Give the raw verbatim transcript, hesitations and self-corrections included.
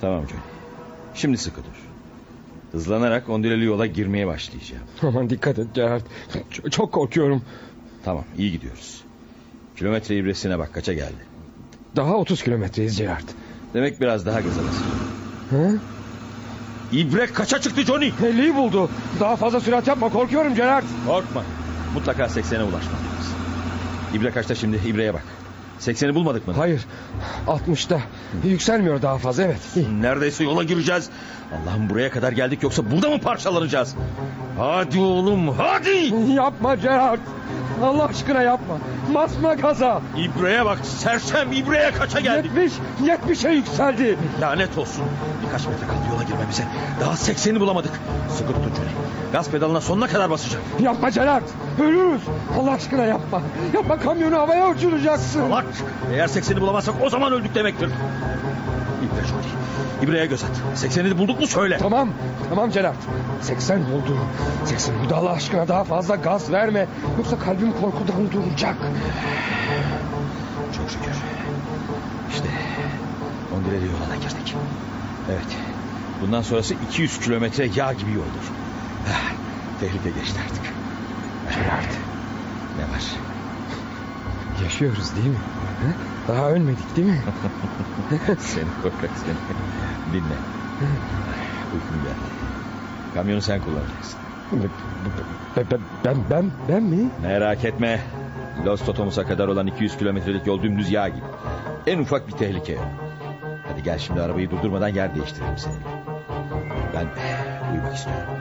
Tamam Johnny. Şimdi sıkı dur. Hızlanarak Ondileli yola girmeye başlayacağım. Aman dikkat et Gerard. Ç- çok korkuyorum. Tamam, iyi gidiyoruz. Kilometre ibresine bak, kaça geldi. Daha otuz kilometreyiz Gerard. Demek biraz daha gaza basacağım. Hı? İbre kaça çıktı Johnny? elliyi buldu. Daha fazla sürat yapma, korkuyorum Gerard. Korkma. Mutlaka seksene ulaşmalıyız. İbre kaçta şimdi? İbreye bak. sekseni bulmadık mı? Hayır, altmışta. Yükselmiyor daha fazla, evet. Neredeyse yola gireceğiz. Allah'ım, buraya kadar geldik, yoksa burada mı parçalanacağız? Hadi oğlum, hadi! Yapma Gerard. Allah aşkına yapma. Basma gaza. İbreye bak sersem, İbreye kaça geldik? Yetmiş, yetmişe yükseldi. Lanet olsun. Birkaç metre kaldı yola girmemize. Daha sekseni bulamadık. Sıkı tutun Johnny. Gaz pedalına sonuna kadar basacağım. Yapma Gerard. Ölürüz. Allah aşkına yapma. Yapma, kamyonu havaya uçuracaksın. Salak. Eğer sekseni bulamazsak o zaman öldük demektir. İbre Johnny. İbreye göz at. sekseni bulduk mu söyle. Tamam, tamam Gerard. seksen oldu. seksen oldu, Allah aşkına daha fazla gaz verme. Yoksa kalbim korkudan duracak. Çok şükür. İşte Ondileli yoluna girdik. Evet. Bundan sonrası iki yüz kilometre yağ gibi yoldur. Ah, tehlike geçti artık. Gerard. Ne var? Yaşıyoruz değil mi? He? Daha ölmedik değil mi? Seni korkak seni. Dinle. Uykum geldi. Kamyonu sen kullanacaksın. Ben, ben, ben, ben, ben mi? Merak etme. Los Totomos'a kadar olan iki yüz kilometrelik yol dümdüz yağ gibi. En ufak bir tehlike yok. Hadi gel şimdi arabayı durdurmadan yer değiştirelim seninle. Ben uyumak istiyorum.